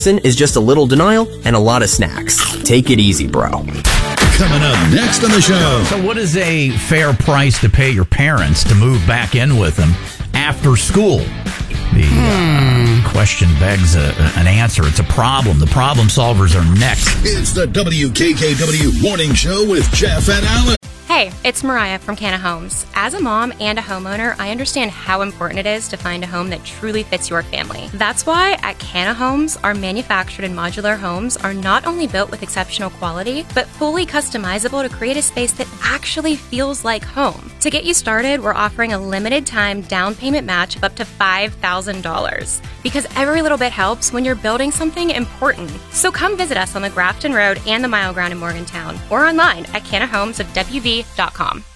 is just a little denial and a lot of snacks. Take it easy, bro. Coming up next on the show. So what is a fair price to pay your parents to move back in with them after school? The question begs an answer. It's a problem. The problem solvers are next. It's the WKKW Morning Show with Jeff and Alan. Hey, it's Mariah from Canna Homes. As a mom and a homeowner, I understand how important it is to find a home that truly fits your family. That's why at Canna Homes, our manufactured and modular homes are not only built with exceptional quality, but fully customizable to create a space that actually feels like home. To get you started, we're offering a limited time down payment match of up to $5,000. Because every little bit helps when you're building something important. So come visit us on the Grafton Road and the Mile Ground in Morgantown, or online at cannahomesofwv.com.